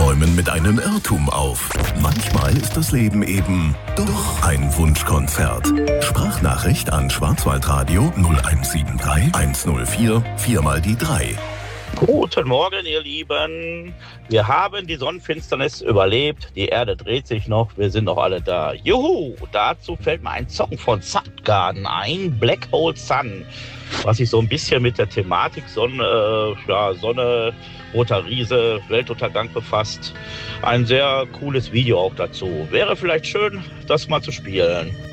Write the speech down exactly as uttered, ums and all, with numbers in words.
räumen mit einem Irrtum auf. Manchmal ist das Leben eben doch ein Wunschkonzert. Sprachnachricht an Schwarzwaldradio null eins sieben drei eins null vier vier mal die drei. Guten Morgen, ihr Lieben. Wir haben die Sonnenfinsternis überlebt. Die Erde dreht sich noch. Wir sind noch alle da. Juhu! Dazu fällt mir ein Song von Soundgarden ein, Black Hole Sun, was sich so ein bisschen mit der Thematik Sonne, äh, ja, Sonne, roter Riese, Weltuntergang befasst. Ein sehr cooles Video auch dazu. Wäre vielleicht schön, das mal zu spielen.